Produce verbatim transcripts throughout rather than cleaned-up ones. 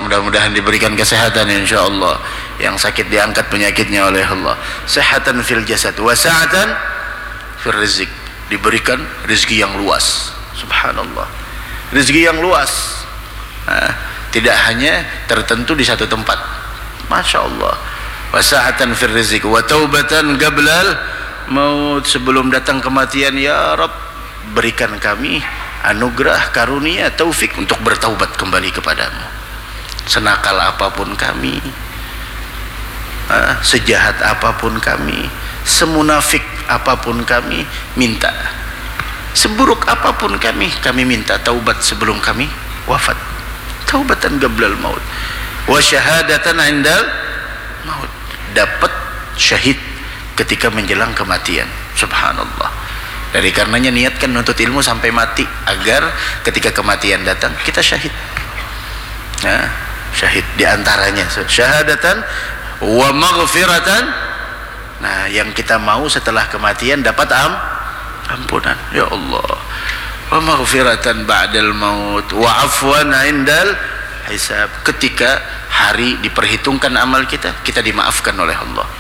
mudah-mudahan diberikan kesehatan insyaallah. Yang sakit diangkat penyakitnya oleh Allah. Sehatan fil jasad wa sa'atan fil rizq, diberikan rezeki yang luas. Subhanallah, rezeki yang luas. Nah, tidak hanya tertentu di satu tempat. Masya Allah. Wa sa'atan fil rizq wa taubatan qablal maut, sebelum datang kematian. Ya Rabb, berikan kami anugerah, karunia, taufik untuk bertaubat kembali kepadamu. Senakal apapun kami, ah, sejahat apapun kami, semunafik apapun kami, minta. Seburuk apapun kami, kami minta taubat sebelum kami wafat. Taubatan qablal maut wa syahadatan indal maut, dapat syahid ketika menjelang kematian. Subhanallah. Dari karenanya niatkan menuntut ilmu sampai mati, agar ketika kematian datang kita syahid. Nah, syahid diantaranya syahadatan wa maghfiratan. Nah, yang kita mau setelah kematian dapat am ampunan. Ya Allah. Wa maghfiratan ba'dal maut wa afwan indal hisab. Ketika hari diperhitungkan amal kita, kita dimaafkan oleh Allah.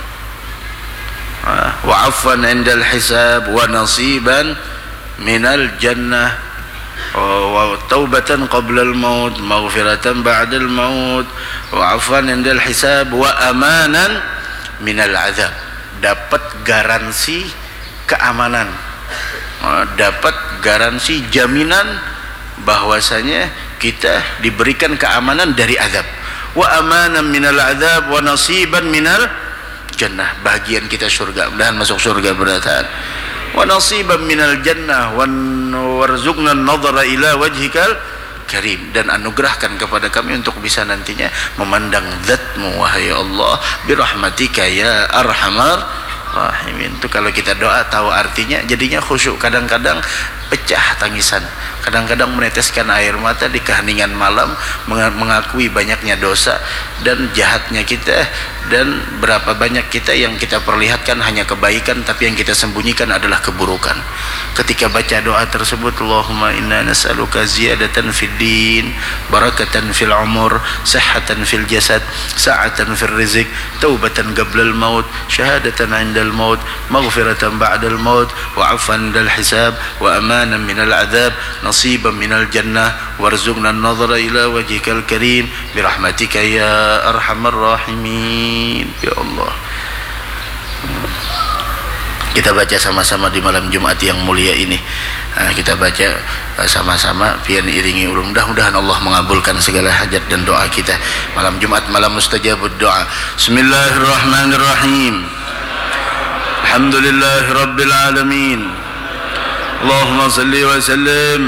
Wa afwan indal hisab wa nasiban minal jannah wa taubatan qablal maut maghfiratan ba'dal maut wa afwan indal hisab wa amanan minal azab. Dapat garansi keamanan, dapat garansi jaminan bahwasanya kita diberikan keamanan dari azab. Wa amanan minal azab wa nasiban minal jannah, bahagian kita surga, mudahan masuk surga berantakan. Wa nasiban minal jannah warzuqna an-nadhara ila wajhikal karim, dan anugerahkan kepada kami untuk bisa nantinya memandang zatmu wahai Allah birahmatika ya arhamar rahimin. Itu kalau kita doa tahu artinya, jadinya khusyuk. Kadang-kadang pecah tangisan, kadang-kadang meneteskan air mata di keheningan malam, mengakui banyaknya dosa dan jahatnya kita, dan berapa banyak kita yang kita perlihatkan hanya kebaikan, tapi yang kita sembunyikan adalah keburukan. Ketika baca doa tersebut, Allahumma inna nas'aluka ziyadatan fid din, barakatan fil umur, sihhatan fil jasad, sa'atan fil rizq, taubatan qablal maut, syahadatan indal maut, maghfiratan ba'dal maut, wa 'afwan indal hisab, wa amanan minal adab, nasiban minal jannah, warzuqna an-nadhara ila wajhikal karim birahmatika ya arhamar rahimin. Ya Allah, kita baca sama-sama di malam Jumat yang mulia ini. Nah, kita baca sama-sama pian iringi ulun, mudah-mudahan Allah mengabulkan segala hajat dan doa kita. Malam Jumat malam mustajabud doa. Bismillahirrahmanirrahim. Alhamdulillahi rabbil alamin. Allahumma salli wa sallim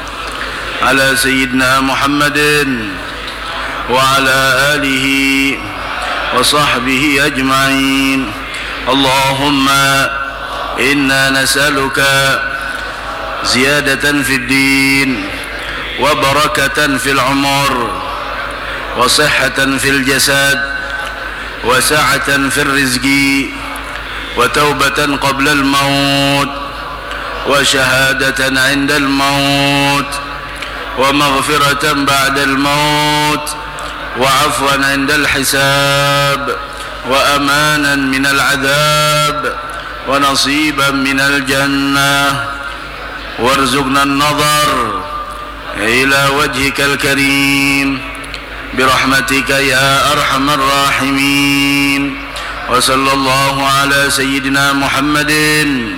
ala sayyidina Muhammadin wa ala alihi wa sahbihi ajma'in. Allahumma inna nas'aluka ziyadatan fid din wa barakatan fil umur wa sihhatan fil jasad wa sa'atan fil rizqi wa taubatan qabla al maut wa syahadatan 'inda al maut wa maghfiratan ba'da al maut wa 'afwan 'inda al hisab wa amanan min al 'adzab wa nasiban min al jannah warzuqna an-nadhar ila wajhikal karim birahmatika ya arhamar rahimin. Wa sallallahu ala sayyidina Muhammadin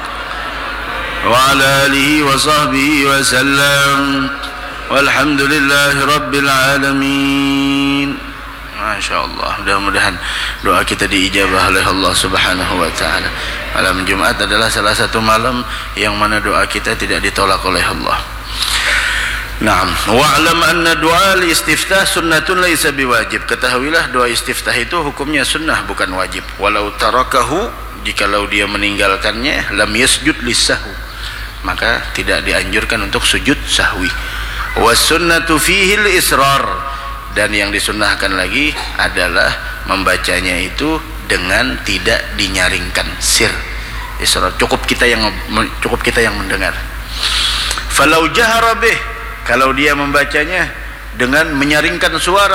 wa ala alihi wa sahbihi wa sallam walhamdulillahi rabbil alamin. Masya Allah, mudah-mudahan doa kita diijabah oleh Allah subhanahu wa ta'ala. Malam Jumat adalah salah satu malam yang mana doa kita tidak ditolak oleh Allah. Naam, wa'lam anna du'a al-istiftah sunnatun laisa biwajib. Ketahuilah doa istiftah itu hukumnya sunnah bukan wajib. Walau tarakahu, jikalau dia meninggalkannya, lam yasjud lis-sahwi, maka tidak dianjurkan untuk sujud sahwi. Was sunnatu fihi al-israr, dan yang disunnahkan lagi adalah membacanya itu dengan tidak dinyaringkan, sir. Israr, cukup kita yang cukup kita yang mendengar. Falau jahara bih, kalau dia membacanya dengan menyaringkan suara